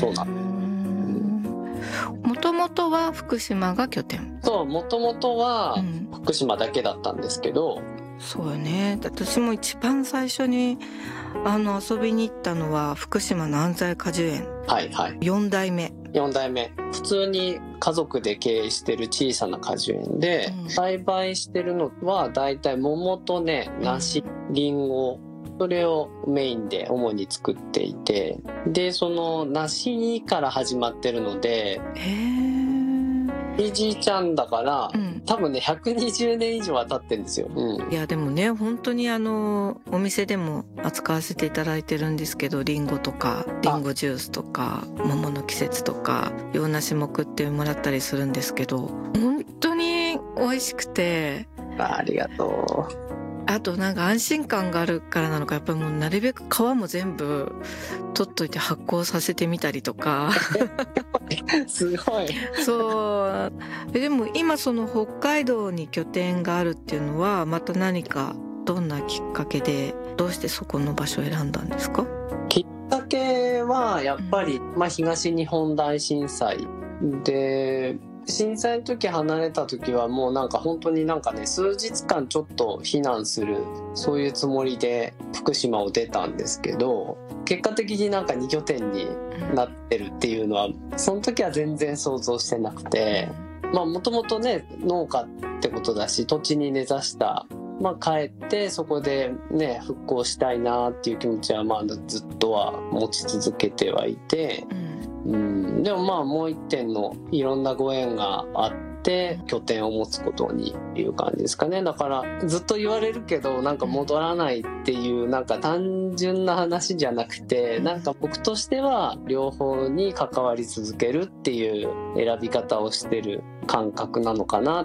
そうなんです。 もともとは福島が拠点。 そう、もともとは福島だけだったんですけど、 そうよね。私も一番最初に遊びに行ったのは福島の安西果樹園。 はいはい。 4代目。 普通に家族で経営してる小さな果樹園で、栽培してるのはだいたい桃とね、梨、りんご、それをメインで主に作っていて、でその梨から始まってるので、ひいじいちゃんだから、多分ね120年以上は経ってるんですよ。 いやでもね、本当にお店でも扱わせていただいてるんですけど、リンゴとかリンゴジュースとか桃の季節とか洋梨も送ってもらったりするんですけど、本当に美味しくて、 ありがとう。 あとなんか安心感があるからなのか、やっぱりもうなるべく皮も全部取っといて発酵させてみたりとかすごい。 そうでも今その北海道に拠点があるっていうのはまた何かどんなきっかけで、どうしてそこの場所を選んだんですか？ きっかけはやっぱり、東日本大震災で、震災の時離れた時はもうなんか本当になんかね、数日間ちょっと避難する、そういうつもりで福島を出たんですけど、結果的になんか2拠点になってるっていうのはその時は全然想像してなくて、もともとね農家ってことだし、土地に根ざした、帰ってそこでね復興したいなっていう気持ちはずっとは持ち続けてはいて、でももう一点のいろんなご縁があって拠点を持つことにいう感じですかね。だからずっと言われるけど、なんか戻らないっていうなんか単純な話じゃなくて、なんか僕としては両方に関わり続けるっていう選び方をしてる感覚なのかなって。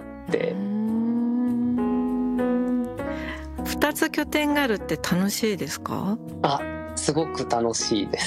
2つ拠点があるって楽しいですか？ すごく楽しいです。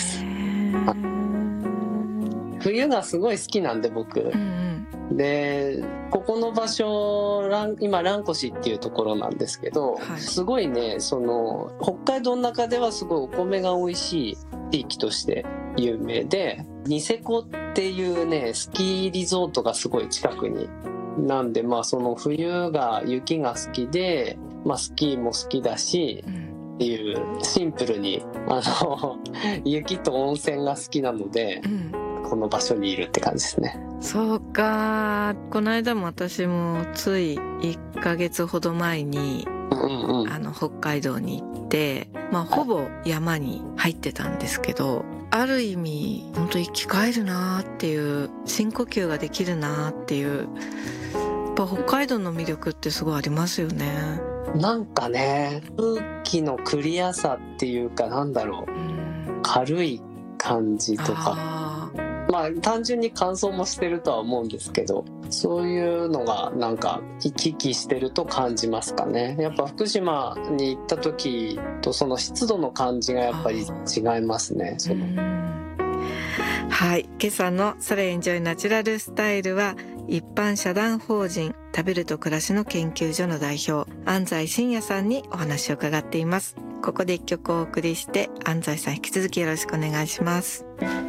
冬がすごい好きなんで僕、でここの場所今蘭越っていうところなんですけど、すごいね、その北海道の中ではすごいお米が美味しい地域として有名で、ニセコっていうねスキーリゾートがすごい近くになんで、その冬が雪が好きで、スキーも好きだし、っていうシンプルに雪と温泉が好きなので、この場所にいるって感じですね。 そうか。この間も私もつい1ヶ月ほど前に、北海道に行って、ほぼ山に入ってたんですけど、ある意味本当生き返るなっていう、深呼吸ができるなっていう、やっぱ北海道の魅力ってすごいありますよね。 なんかね、空気のクリアさっていうか、なんだろう、軽い感じとか、単純に乾燥もしてるとは思うんですけど、そういうのがなんか行き来してると感じますかね。やっぱ福島に行った時とその湿度の感じがやっぱり違いますね。 はい、今朝のそれエンジョイナチュラルスタイルは、一般社団法人食べると暮らしの研究所の代表安西真也さんにお話を伺っています。ここで一曲お送りして、安西さん引き続きよろしくお願いします。